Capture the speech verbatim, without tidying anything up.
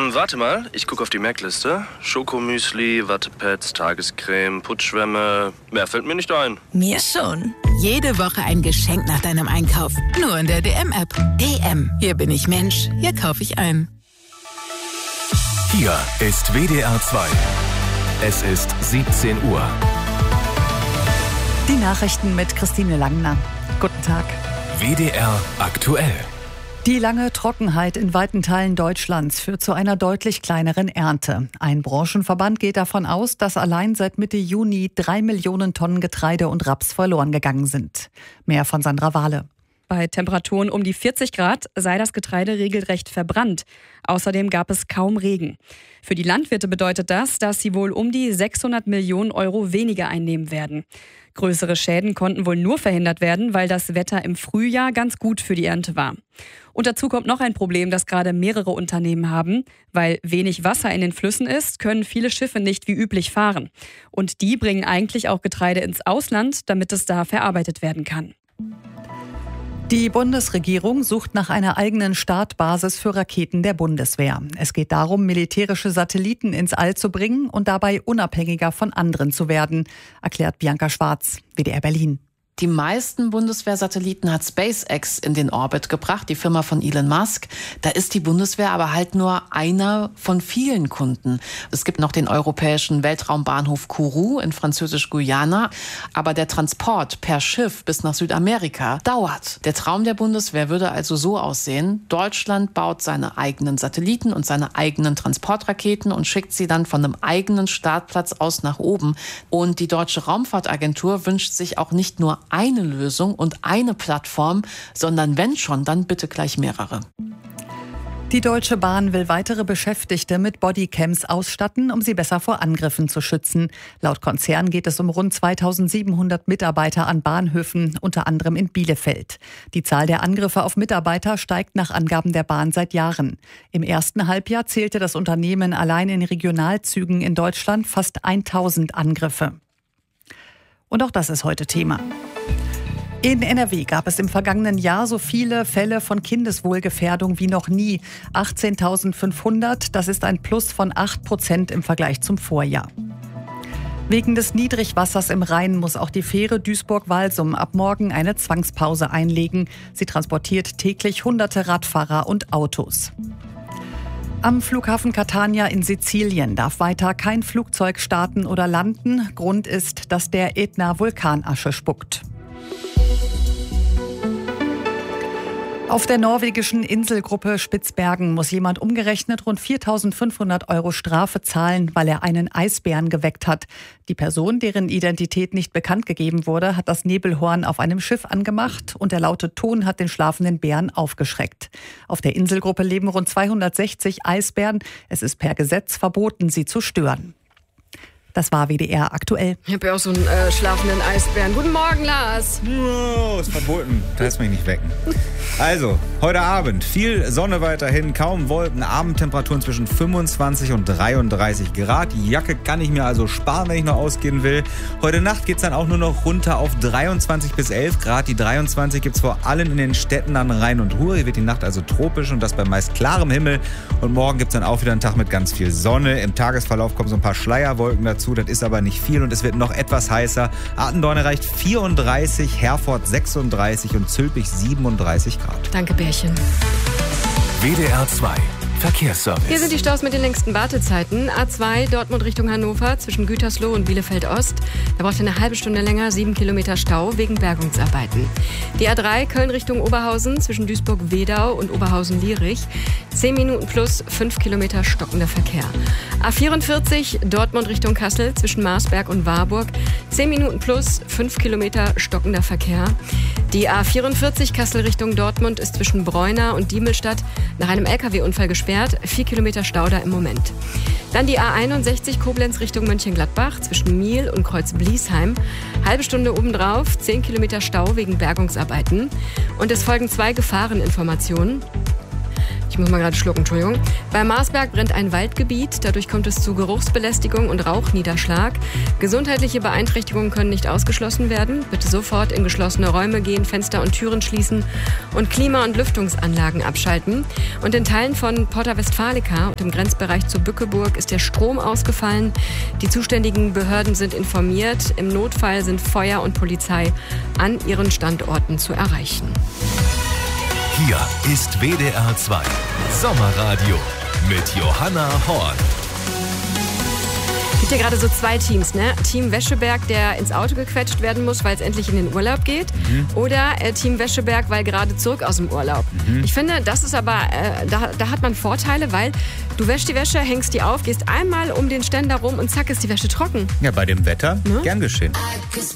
Ähm, warte mal, ich gucke auf die Merkliste. Schokomüsli, Wattepads, Tagescreme, Putzschwämme. Mehr fällt mir nicht ein. Mir schon. Jede Woche ein Geschenk nach deinem Einkauf. Nur in der D M-App. D M. Hier bin ich Mensch. Hier kaufe ich ein. Hier ist W D R zwei. Es ist siebzehn Uhr. Die Nachrichten mit Christine Langner. Guten Tag. W D R aktuell. Die lange Trockenheit in weiten Teilen Deutschlands führt zu einer deutlich kleineren Ernte. Ein Branchenverband geht davon aus, dass allein seit Mitte Juni drei Millionen Tonnen Getreide und Raps verloren gegangen sind. Mehr von Sandra Wahle. Bei Temperaturen um die vierzig Grad sei das Getreide regelrecht verbrannt. Außerdem gab es kaum Regen. Für die Landwirte bedeutet das, dass sie wohl um die sechshundert Millionen Euro weniger einnehmen werden. Größere Schäden konnten wohl nur verhindert werden, weil das Wetter im Frühjahr ganz gut für die Ernte war. Und dazu kommt noch ein Problem, das gerade mehrere Unternehmen haben. Weil wenig Wasser in den Flüssen ist, können viele Schiffe nicht wie üblich fahren. Und die bringen eigentlich auch Getreide ins Ausland, damit es da verarbeitet werden kann. Die Bundesregierung sucht nach einer eigenen Startbasis für Raketen der Bundeswehr. Es geht darum, militärische Satelliten ins All zu bringen und dabei unabhängiger von anderen zu werden, erklärt Bianca Schwarz, W D R Berlin. Die meisten Bundeswehrsatelliten hat SpaceX in den Orbit gebracht, die Firma von Elon Musk. Da ist die Bundeswehr aber halt nur einer von vielen Kunden. Es gibt noch den europäischen Weltraumbahnhof Kourou in Französisch-Guyana. Aber der Transport per Schiff bis nach Südamerika dauert. Der Traum der Bundeswehr würde also so aussehen: Deutschland baut seine eigenen Satelliten und seine eigenen Transportraketen und schickt sie dann von einem eigenen Startplatz aus nach oben. Und die Deutsche Raumfahrtagentur wünscht sich auch nicht nur eine Lösung und eine Plattform, sondern wenn schon, dann bitte gleich mehrere. Die Deutsche Bahn will weitere Beschäftigte mit Bodycams ausstatten, um sie besser vor Angriffen zu schützen. Laut Konzern geht es um rund zweitausendsiebenhundert Mitarbeiter an Bahnhöfen, unter anderem in Bielefeld. Die Zahl der Angriffe auf Mitarbeiter steigt nach Angaben der Bahn seit Jahren. Im ersten Halbjahr zählte das Unternehmen allein in Regionalzügen in Deutschland fast tausend Angriffe. Und auch das ist heute Thema. In N R W gab es im vergangenen Jahr so viele Fälle von Kindeswohlgefährdung wie noch nie. achtzehntausendfünfhundert, das ist ein Plus von acht Prozent im Vergleich zum Vorjahr. Wegen des Niedrigwassers im Rhein muss auch die Fähre Duisburg-Walsum ab morgen eine Zwangspause einlegen. Sie transportiert täglich hunderte Radfahrer und Autos. Am Flughafen Catania in Sizilien darf weiter kein Flugzeug starten oder landen. Grund ist, dass der Ätna Vulkanasche spuckt. Auf der norwegischen Inselgruppe Spitzbergen muss jemand umgerechnet rund viertausendfünfhundert Euro Strafe zahlen, weil er einen Eisbären geweckt hat. Die Person, deren Identität nicht bekannt gegeben wurde, hat das Nebelhorn auf einem Schiff angemacht und der laute Ton hat den schlafenden Bären aufgeschreckt. Auf der Inselgruppe leben rund zweihundertsechzig Eisbären. Es ist per Gesetz verboten, sie zu stören. Das war W D R aktuell. Ich habe ja auch so einen äh, schlafenden Eisbären. Guten Morgen, Lars. Oh, ist verboten. Du lässt mich nicht wecken. Also, heute Abend viel Sonne weiterhin, kaum Wolken, Abendtemperaturen zwischen fünfundzwanzig und dreiunddreißig Grad. Die Jacke kann ich mir also sparen, wenn ich noch ausgehen will. Heute Nacht geht es dann auch nur noch runter auf dreiundzwanzig bis elf Grad. Die dreiundzwanzig gibt es vor allem in den Städten an Rhein und Ruhr. Hier wird die Nacht also tropisch und das bei meist klarem Himmel. Und morgen gibt es dann auch wieder einen Tag mit ganz viel Sonne. Im Tagesverlauf kommen so ein paar Schleierwolken dazu. Das ist aber nicht viel und es wird noch etwas heißer. Attendorn erreicht vierunddreißig, Herford sechsunddreißig und Zülpich siebenunddreißig Grad. Danke, Bärchen. W D R zwei Verkehrsservice. Hier sind die Staus mit den längsten Wartezeiten. A zwei Dortmund Richtung Hannover zwischen Gütersloh und Bielefeld Ost. Da braucht ihr eine halbe Stunde länger, sieben Kilometer Stau wegen Bergungsarbeiten. Die A drei Köln Richtung Oberhausen zwischen Duisburg-Wedau und Oberhausen-Lierich. zehn Minuten plus fünf Kilometer stockender Verkehr. A vierundvierzig Dortmund Richtung Kassel zwischen Marsberg und Warburg. zehn Minuten plus fünf Kilometer stockender Verkehr. Die A vierundvierzig Kassel Richtung Dortmund ist zwischen Breuna und Diemelstadt nach einem L K W-Unfall gesperrt. vier Kilometer Stau da im Moment. Dann die A einundsechzig Koblenz Richtung Mönchengladbach zwischen Miel und Kreuz-Bliesheim. Halbe Stunde obendrauf, zehn Kilometer Stau wegen Bergungsarbeiten. Und es folgen zwei Gefahreninformationen. Ich muss mal gerade schlucken, Entschuldigung. Bei Marsberg brennt ein Waldgebiet. Dadurch kommt es zu Geruchsbelästigung und Rauchniederschlag. Gesundheitliche Beeinträchtigungen können nicht ausgeschlossen werden. Bitte sofort in geschlossene Räume gehen, Fenster und Türen schließen und Klima- und Lüftungsanlagen abschalten. Und in Teilen von Porta Westfalica und im Grenzbereich zu Bückeburg ist der Strom ausgefallen. Die zuständigen Behörden sind informiert. Im Notfall sind Feuer und Polizei an ihren Standorten zu erreichen. Hier ist W D R zwei Sommerradio mit Johanna Horn. Es gibt ja gerade so zwei Teams, ne? Team Wescheberg, der ins Auto gequetscht werden muss, weil es endlich in den Urlaub geht. Mhm. Oder äh, Team Wescheberg, weil gerade zurück aus dem Urlaub. Mhm. Ich finde, das ist aber, äh, da, da hat man Vorteile, weil du wäschst die Wäsche, hängst die auf, gehst einmal um den Ständer rum und zack ist die Wäsche trocken. Ja, bei dem Wetter ne? Gern geschehen.